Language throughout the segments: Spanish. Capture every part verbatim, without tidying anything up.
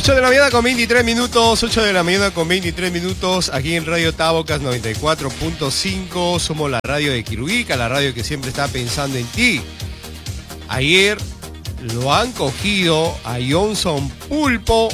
ocho de la mañana con veintitrés minutos, ocho de la mañana con veintitrés minutos, aquí en Radio Tabocas noventa y cuatro punto cinco, somos la radio de Quiruica, la radio que siempre está pensando en ti. Ayer lo han cogido a Johnson Pulpo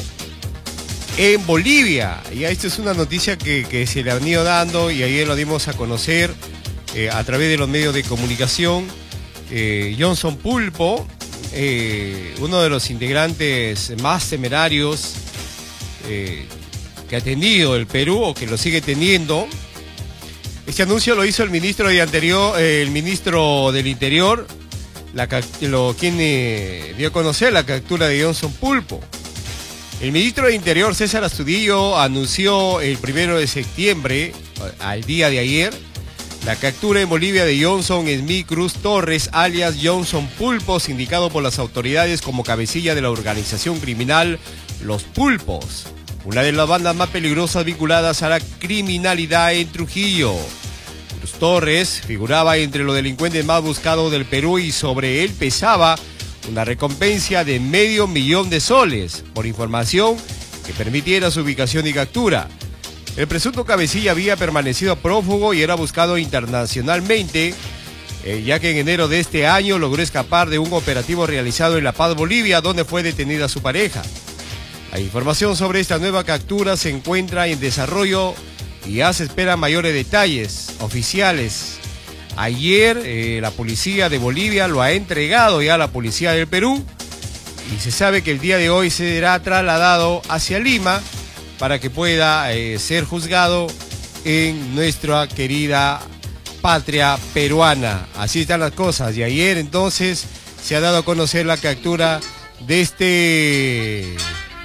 en Bolivia. Ya esta es una noticia que, que se le han ido dando y ayer lo dimos a conocer eh, a través de los medios de comunicación. Eh, Johnson Pulpo, eh, uno de los integrantes más temerarios eh, que ha tenido el Perú o que lo sigue teniendo. Este anuncio lo hizo el ministro de anterior, eh, el ministro del Interior, la, lo, quien eh, dio a conocer la captura de Johnson Pulpo. El ministro de Interior, César Astudillo, anunció el primero de septiembre, al día de ayer, la captura en Bolivia de Johnson Esmí Cruz Torres, alias Johnson Pulpo, indicado por las autoridades como cabecilla de la organización criminal Los Pulpos, una de las bandas más peligrosas vinculadas a la criminalidad en Trujillo. Cruz Torres figuraba entre los delincuentes más buscados del Perú y sobre él pesaba una recompensa de medio millón de soles por información que permitiera su ubicación y captura. El presunto cabecilla había permanecido prófugo y era buscado internacionalmente, eh, ya que en enero de este año logró escapar de un operativo realizado en La Paz, Bolivia, donde fue detenida su pareja. La información sobre esta nueva captura se encuentra en desarrollo y ya se esperan mayores detalles oficiales. Ayer eh, la policía de Bolivia lo ha entregado ya a la policía del Perú y se sabe que el día de hoy será trasladado hacia Lima para que pueda eh, ser juzgado en nuestra querida patria peruana. Así están las cosas. Y ayer entonces se ha dado a conocer la captura de este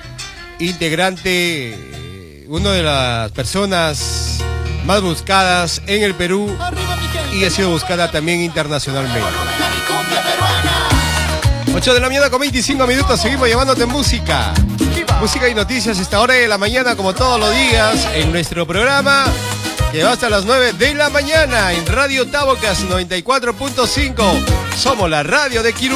integrante, eh, una de las personas más buscadas en el Perú y ha sido buscada también internacionalmente. ocho de la mañana con veinticinco minutos, seguimos llevándote música. Música y noticias a esta hora de la mañana, como todos los días, en nuestro programa que va hasta las nueve de la mañana en Radio Tabocas noventa y cuatro punto cinco. Somos la radio de Quiruica.